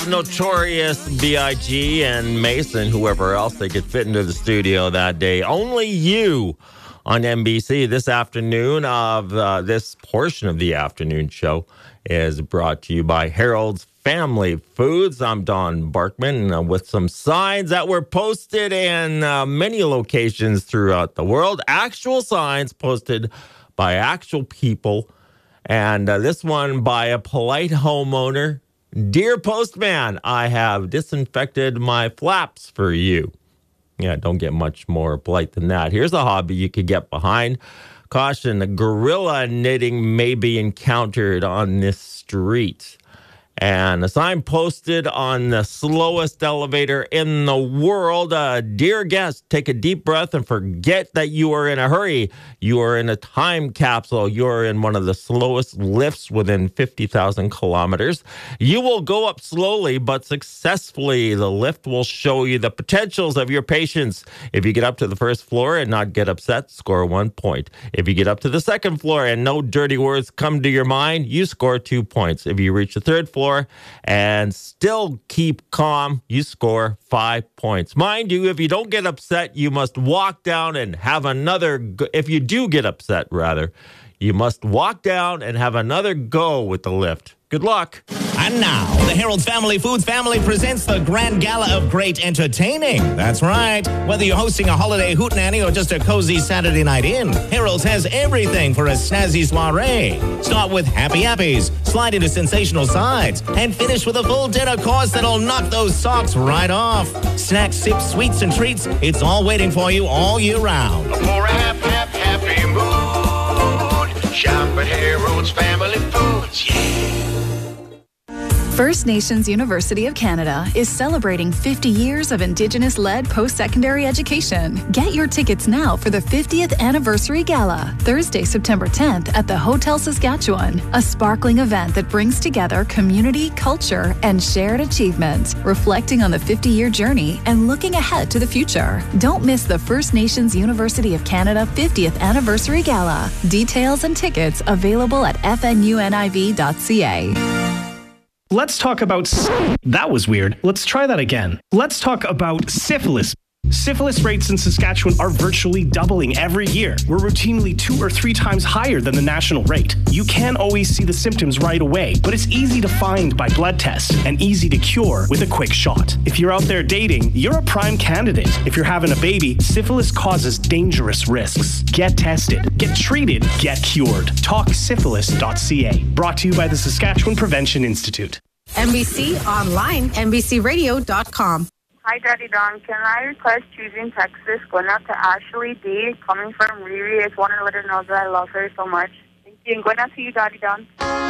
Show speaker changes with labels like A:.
A: of Notorious B.I.G. and Mason, whoever else they could fit into the studio that day. Only You on NBC this afternoon of this portion of the afternoon show is brought to you by Harold's Family Foods. I'm Don Barkman with some signs that were posted in many locations throughout the world. Actual signs posted by actual people. And this one by a polite homeowner. Dear postman, I have disinfected my flaps for you. Yeah, don't get much more polite than that. Here's a hobby you could get behind. Caution, gorilla knitting may be encountered on this street. And a sign posted on the slowest elevator in the world. Dear guest, take a deep breath and forget that you are in a hurry. You are in a time capsule. You are in one of the slowest lifts within 50,000 kilometers. You will go up slowly but successfully. The lift will show you the potentials of your patience. If you get up to the first floor and not get upset, score 1 point. If you get up to the second floor and no dirty words come to your mind, you score 2 points. If you reach the third floor and still keep calm, you score 5 points. Mind you, if you don't get upset, you must walk down and have another if you do get upset, rather, you must walk down and have another go with the lift. Good luck.
B: And now, the Harold's Family Foods family presents the Grand Gala of Great Entertaining. That's right. Whether you're hosting a holiday hootenanny or just a cozy Saturday night in, Harold's has everything for a snazzy soiree. Start with happy appies, slide into sensational sides, and finish with a full dinner course that'll knock those socks right off. Snacks, sips, sweets, and treats, it's all waiting for you all year round.
C: For a happy mood, shop at Harold's Family Foods, yeah.
D: First Nations University of Canada is celebrating 50 years of Indigenous-led post-secondary education. Get your tickets now for the 50th Anniversary Gala, Thursday, September 10th at the Hotel Saskatchewan, a sparkling event that brings together community, culture, and shared achievement, reflecting on the 50-year journey and looking ahead to the future. Don't miss the First Nations University of Canada 50th Anniversary Gala. Details and tickets available at fnuniv.ca.
E: Let's talk about... That was weird. Let's try that again. Let's talk about syphilis. Syphilis rates in Saskatchewan are virtually doubling every year. We're routinely 2 or 3 times higher than the national rate. You can't always see the symptoms right away, but it's easy to find by blood tests and easy to cure with a quick shot. If you're out there dating, you're a prime candidate. If you're having a baby, syphilis causes dangerous risks. Get tested, get treated, get cured. TalkSyphilis.ca. Brought to you by the Saskatchewan Prevention Institute.
F: NBC Online, NBCRadio.com.
G: Hi, Daddy Don. Can I request choosing Texas, going out to Ashley D, coming from Riri? I just wanted to let her know that I love her so much. Thank you, and going out to you, Daddy Don.